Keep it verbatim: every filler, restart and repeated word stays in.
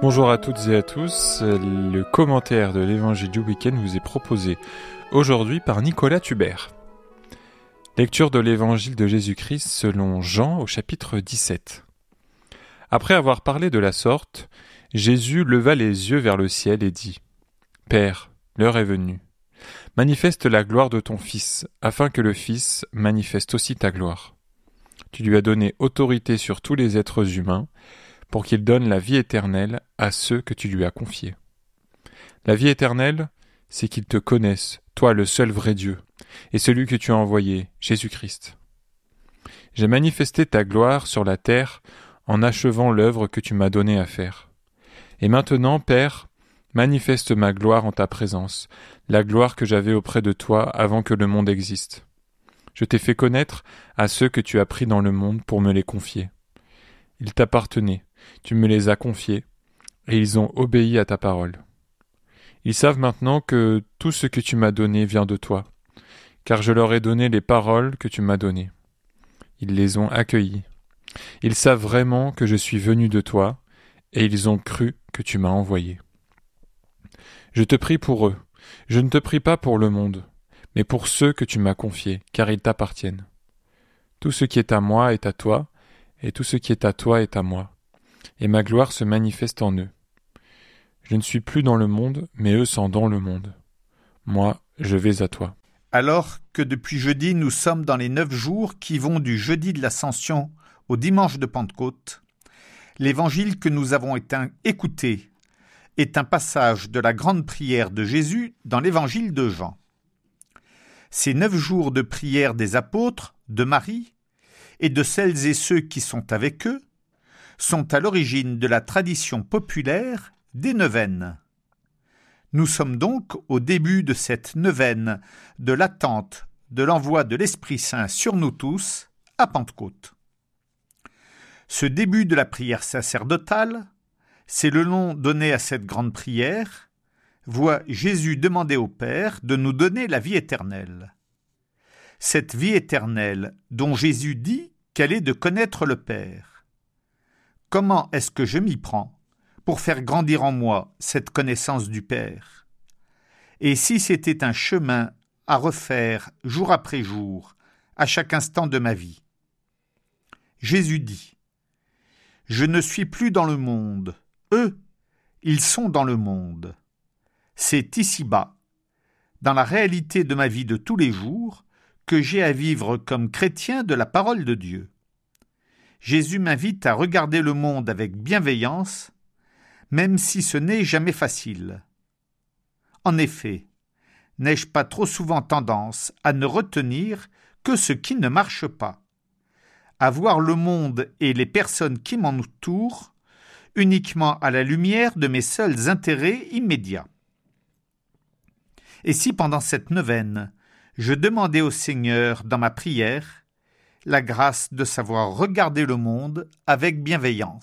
Bonjour à toutes et à tous, le commentaire de l'évangile du week-end vous est proposé aujourd'hui par Nicolas Tubert. Lecture de l'évangile de Jésus-Christ selon Jean au chapitre dix-sept. Après avoir parlé de la sorte, Jésus leva les yeux vers le ciel et dit « Père, l'heure est venue. Manifeste la gloire de ton Fils, afin que le Fils manifeste aussi ta gloire. Tu lui as donné autorité sur tous les êtres humains, pour qu'il donne la vie éternelle à ceux que tu lui as confiés. La vie éternelle, c'est qu'ils te connaissent, toi le seul vrai Dieu, et celui que tu as envoyé, Jésus-Christ. J'ai manifesté ta gloire sur la terre en achevant l'œuvre que tu m'as donnée à faire. Et maintenant, Père, manifeste ma gloire en ta présence, la gloire que j'avais auprès de toi avant que le monde existe. Je t'ai fait connaître à ceux que tu as pris dans le monde pour me les confier. Ils t'appartenaient, tu me les as confiés, et ils ont obéi à ta parole. Ils savent maintenant que tout ce que tu m'as donné vient de toi, car je leur ai donné les paroles que tu m'as données. Ils les ont accueillies. Ils savent vraiment que je suis venu de toi, et ils ont cru que tu m'as envoyé. Je te prie pour eux, je ne te prie pas pour le monde, mais pour ceux que tu m'as confiés, car ils t'appartiennent. Tout ce qui est à moi est à toi, et tout ce qui est à toi est à moi, et ma gloire se manifeste en eux. Je ne suis plus dans le monde, mais eux sont dans le monde. Moi, je vais à toi. » Alors que depuis jeudi, nous sommes dans les neuf jours qui vont du jeudi de l'Ascension au dimanche de Pentecôte, l'évangile que nous avons écouté est un passage de la grande prière de Jésus dans l'évangile de Jean. Ces neuf jours de prière des apôtres, de Marie, et de celles et ceux qui sont avec eux, sont à l'origine de la tradition populaire des neuvaines. Nous sommes donc au début de cette neuvaine de l'attente de l'envoi de l'Esprit Saint sur nous tous à Pentecôte. Ce début de la prière sacerdotale, c'est le nom donné à cette grande prière, voit Jésus demander au Père de nous donner la vie éternelle. Cette vie éternelle dont Jésus dit qu'elle est de connaître le Père. Comment est-ce que je m'y prends pour faire grandir en moi cette connaissance du Père? Et si c'était un chemin à refaire jour après jour, à chaque instant de ma vie? Jésus dit « Je ne suis plus dans le monde, eux, ils sont dans le monde. » C'est ici-bas, dans la réalité de ma vie de tous les jours, que j'ai à vivre comme chrétien de la parole de Dieu. Jésus m'invite à regarder le monde avec bienveillance, même si ce n'est jamais facile. En effet, n'ai-je pas trop souvent tendance à ne retenir que ce qui ne marche pas, à voir le monde et les personnes qui m'entourent uniquement à la lumière de mes seuls intérêts immédiats? Et si pendant cette neuvaine, je demandais au Seigneur, dans ma prière, la grâce de savoir regarder le monde avec bienveillance.